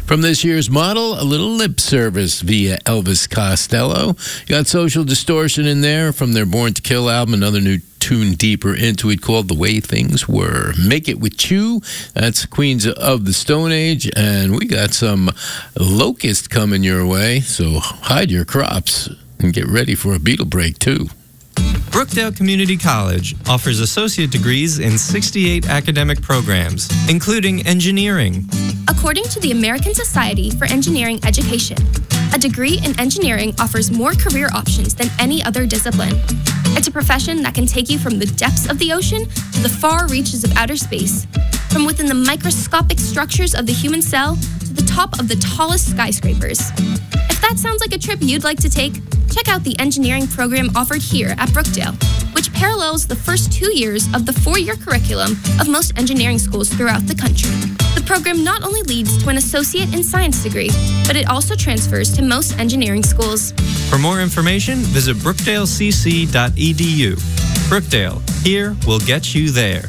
From this year's model, a little lip service via Elvis Costello. You got Social Distortion in there from their Born to Kill album, another new tune deeper into it called The Way Things Were. Make It With Chew, that's Queens of the Stone Age, and we got some Locust coming your way, so hide your crops and get ready for a Beatle break too. Brookdale Community College offers associate degrees in 68 academic programs, including engineering. According to the American Society for Engineering Education, a degree in engineering offers more career options than any other discipline. It's a profession that can take you from the depths of the ocean to the far reaches of outer space, from within the microscopic structures of the human cell to the top of the tallest skyscrapers. If that sounds like a trip you'd like to take, check out the engineering program offered here at Brookdale, which parallels the first 2 years of the 4-year curriculum of most engineering schools throughout the country. The program not only leads to an associate in science degree, but it also transfers to most engineering schools. For more information, visit brookdalecc.edu. Brookdale, here we'll get you there.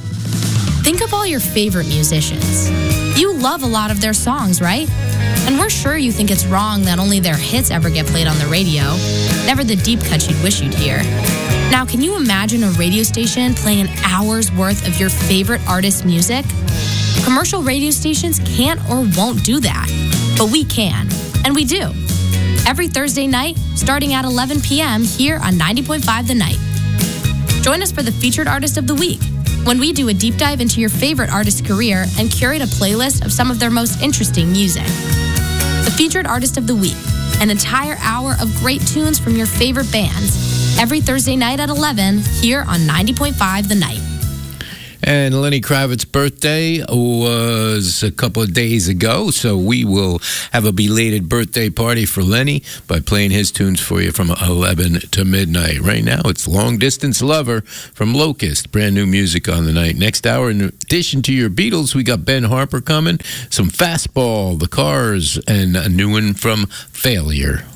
Think of all your favorite musicians. You love a lot of their songs, right? And we're sure you think it's wrong that only their hits ever get played on the radio, never the deep cuts you'd wish you'd hear. Now, can you imagine a radio station playing an hour's worth of your favorite artist's music? Commercial radio stations can't or won't do that, but we can, and we do. Every Thursday night, starting at 11 p.m. here on 90.5 The Night. Join us for the Featured Artist of the Week, when we do a deep dive into your favorite artist's career and curate a playlist of some of their most interesting music. The Featured Artist of the Week, an entire hour of great tunes from your favorite bands, every Thursday night at 11 here on 90.5 The Night. And Lenny Kravitz's birthday was a couple of days ago, so we will have a belated birthday party for Lenny by playing his tunes for you from 11 to midnight. Right now, it's Long Distance Lover from Locust, brand new music on the night. Next hour, in addition to your Beatles, we got Ben Harper coming, some Fastball, The Cars, and a new one from Failure.